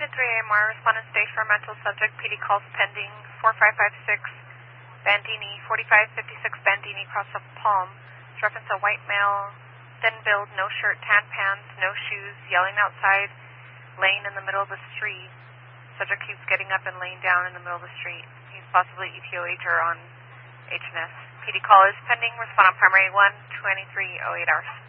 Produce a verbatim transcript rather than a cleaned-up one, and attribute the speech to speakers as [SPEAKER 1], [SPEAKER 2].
[SPEAKER 1] Wanted three A M R, respondent stage for mental subject, P D calls pending, four five five six, Bandini, forty-five fifty-six Bandini, across the palm. It's reference a white male, thin build, no shirt, tan pants, no shoes, yelling outside, laying in the middle of the street. Subject keeps getting up and laying down in the middle of the street. He's possibly E T O H or on H N S. P D call is pending, respond on primary one, twenty-three oh eight hours.